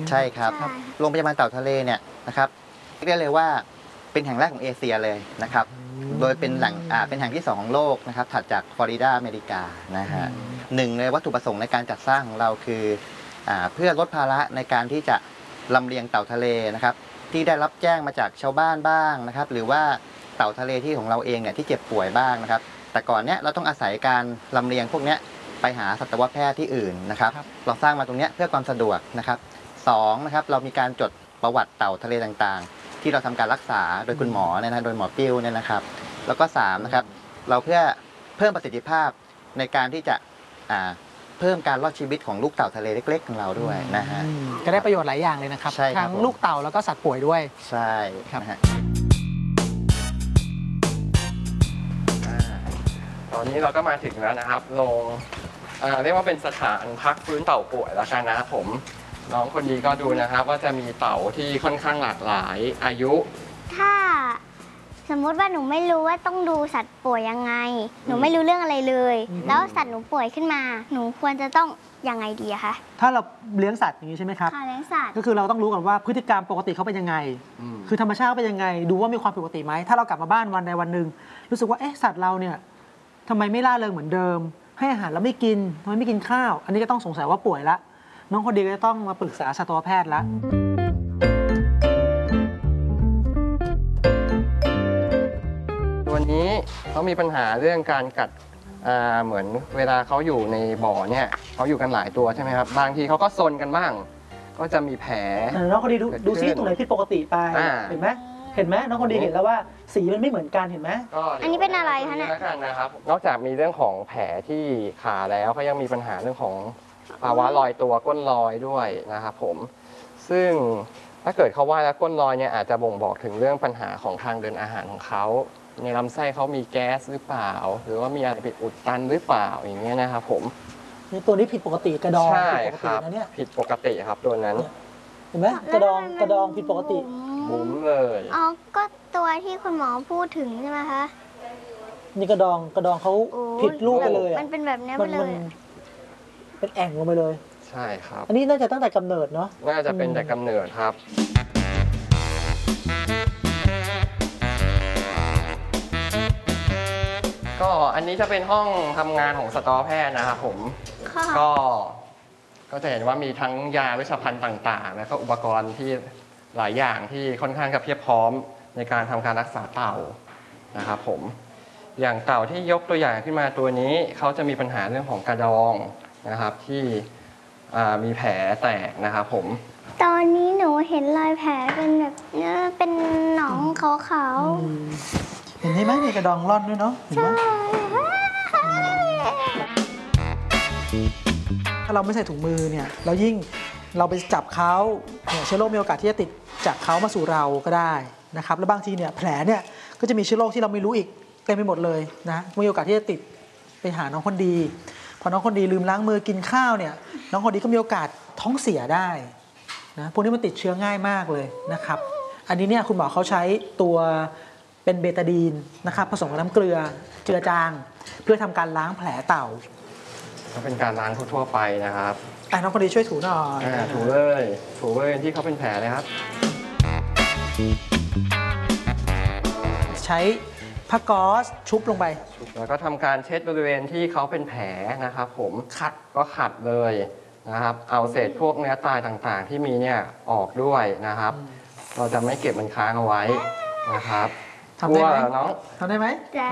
ใช่ครับโรงพยาบาลเต่าทะเลเนี่ยนะครับเรียกได้เลยว่าเป็นแห่งแรกของเอเชียเลยนะครับโดยเป็นแหล่งเป็นแห่งที่2ของโลกนะครับถัดจากฟลอริดาอเมริกานะฮะหนึ่งในวัตถุประสงค์ในการจัดสร้างของเราคือเพื่อลดภาระในการที่จะลำเลียงเต่าทะเลนะครับที่ได้รับแจ้งมาจากชาวบ้านบ้างนะครับหรือว่าเต่าทะเลที่ของเราเองเนี่ยที่เจ็บป่วยบ้างนะครับแต่ก่อนเนี้ยเราต้องอาศัยการลำเลียงพวกเนี้ยไปหาสัตวแพทย์ที่อื่นนะครับเราสร้างมาตรงเนี้ยเพื่อความสะดวกนะครับ2นะครับเรามีการจดประวัติเต่าทะเลต่างๆที่เราทำการรักษาโดยคุณหมอเนี่ยนะโดยหมอปิ้วเนี่ยนะครับแล้วก็3นะครับเราเพื่อเพิ่มประสิทธิภาพในการที่จะเพิ่มการรอดชีวิตของลูกเต่าทะเลเล็กๆของเราด้วยนะฮะก็ได้ประโยชน์หลายอย่างเลยนะครับทั้งลูกเต่าแล้วก็สัตว์ป่วยด้วยใช่ครับตอนนี้เราก็มาถึงแล้วนะครับโรงเรียกว่าเป็นสถานพักฟื้นเต่าป่วยแล้วกันนะครับผมน้องคนนี้ก็ดูนะครับว่าจะมีเต่าที่ค่อนข้างหลากหลายอายุถ้าสมมติว่าหนูไม่รู้ว่าต้องดูสัตว์ป่วยยังไงหนูไม่รู้เรื่องอะไรเลยแล้วสัตว์หนูป่วยขึ้นมาหนูควรจะต้องยังไงดีอะคะถ้าเราเลี้ยงสัตว์อย่างนี้ใช่ไหมครับเลี้ยงสัตว์ก็คือเราต้องรู้ก่อนว่าพฤติกรรมปกติเขาเป็นยังไงคือธรรมชาติเป็นยังไงดูว่ามีความผิดปกติไหมถ้าเรากลับมาบ้านวันใดวันหนึ่งรู้สึกว่าสัตว์เราเนี่ยทำไมไม่ล่าเริงเหมือนเดิมให้อาหารแล้วไม่กินทำไมไม่กินข้าวอันนี้ก็ต้องสงสัยว่าป่วยละน้องคนดีก็จะต้องมาปรึกษาสัตวแพทย์ละวันนี้เขามีปัญหาเรื่องการกัดเหมือนเวลาเขาอยู่ในบ่อเนี่ยเขาอยู่กันหลายตัวใช่ไหมครับบางทีเขาก็ซนกันบ้างก็จะมีแผลน้องคนดีดูซิตรงไหนผิดปกติไปเห็นไหมน้องคนดีเห็นแล้วว่าสีมันไม่เหมือนกันเห็นไหมอันนี้เป็นอะไรคะเนี่ยนะครับนอกจากมีเรื่องของแผลที่ขาแล้วเขายังมีปัญหาเรื่องของภาวะลอยตัวก้นลอยด้วยนะครับผมซึ่งถ้าเกิดเขาว่ายแล้วก้นลอยเนี่ยอาจจะบ่งบอกถึงเรื่องปัญหาของทางเดินอาหารของเขาในลำไส้เขามีแก๊สหรือเปล่าหรือว่ามีอะไรผิดอุดตันหรือเปล่าอย่างเงี้ยนะครับผมตัวนี้ผิดปกติกระดองใช่ครับผิดปกติครับตัวนั้นเห็นไหมกระดองผิดปกติบุ๋มเลยอ๋อก็ตัวที่คุณหมอพูดถึงใช่ไหมคะนี่กระดองเขาผิดรูปไปเลยมันเป็นแบบนี้ไปเลยเป็นแอ่งลงไปเลยใช่ครับอันนี้น่าจะตั้งแต่กำเนิดเนาะน่าจะเป็นแต่กำเนิดครับก็อันนี้จะเป็นห้องทำงานของสัตวแพทย์นะครับผมก็จะเห็นว่ามีทั้งยาเวชภัณฑ์ต่างๆแล้วก็อุปกรณ์ที่หลายอย่างที่ค่อนข้างจะเพียบพร้อมในการทำการรักษาเต่านะครับผมอย่างเต่าที่ยกตัวอย่างขึ้นมาตัวนี้เขาจะมีปัญหาเรื่องของกระดองนะครับที่มีแผลแตกนะครับผมตอนนี้หนูเห็นรอยแผลเป็นแบบเป็นหนองขาวเห็นไหมมีกระดองร่อนด้วยเนาะใช่ถ้าเราไม่ใส่ถุงมือเนี่ยเรายิ่งเราไปจับเขาเชื้อโรคมีโอกาสที่จะติดจากเขามาสู่เราก็ได้นะครับแล้วบางทีเนี่ยแผลเนี่ยก็จะมีเชื้อโรคที่เราไม่รู้อีกเต็มไปหมดเลยนะมีโอกาสที่จะติดไปหาน้องคนดีพอน้องคนดีลืมล้างมือกินข้าวเนี่ยน้องคนดีก็มีโอกาสท้องเสียได้นะพวกนี้มันติดเชื้อง่ายมากเลยนะครับอันนี้เนี่ยคุณหมอเขาใช้ตัวเป็นเบตาดีนนะครับผสมกับน้ำเกลือเจือจางเพื่อทำการล้างแผลเต่าก็เป็นการล้างทั่วไปนะครับน้องคนดีช่วยถูหน่อยถูเลยที่เขาเป็นแผลเลยครับใช้ผ้าก๊อซชุบลงไปแล้วก็ทำการเช็ดบริเวณที่เขาเป็นแผลนะครับผมขัดเลยนะครับเอาเศษพวกเนื้อตายต่างๆที่มีเนี่ยออกด้วยนะครับเราจะไม่เก็บมันค้างเอาไว้นะครับทำได้ไหมน้องทำได้ไหมได้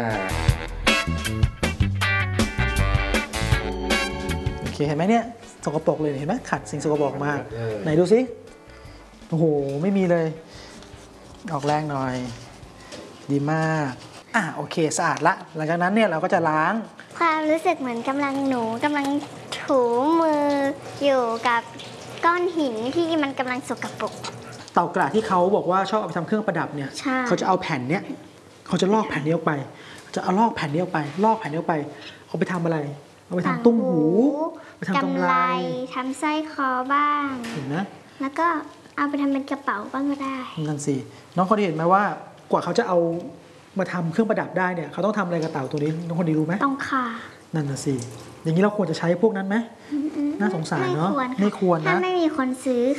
โอเคเห็นไหมเนี่ยสกปรกเลยเห็นไหมขัดสิ่งสกปรกมากไหนดูสิโอ้โหไม่มีเลยออกแรงหน่อยดีมากโอเคสะอาดละหลังจากนั้นเนี่ยเราก็จะล้างความรู้สึกเหมือนหนูกำลังถูมืออยู่กับก้อนหินที่มันกำลังสกปรกเต่ากระที่เขาบอกว่าชอบเอาไปทำเครื่องประดับเนี่ยเขาจะเอาแผ่นเนี้ยเขาจะลอกแผ่นนี้ออกไปจะเอาลอกแผ่นนี้ออกไปเอาไปทำอะไรเอาไปทำตุ้มหูไปทำกำไรทำสร้อยคอบ้างเห็นไหมแล้วก็เอาไปทำเป็นกระเป๋าบ้างก็ได้นั่นสิน้องคนดีเห็นไหมว่ากว่าเขาจะเอามาทำเครื่องประดับได้เนี่ยเขาต้องทำอะไรกับเต่าตัวนี้น้องคนดีรู้ไหมต้องค่ะนั่นน่ะสิอย่างนี้เราควรจะใช้พวกนั้นไหมน่าสงสารเนาะไม่ควรนะถ้าไม่มีคนซื้อ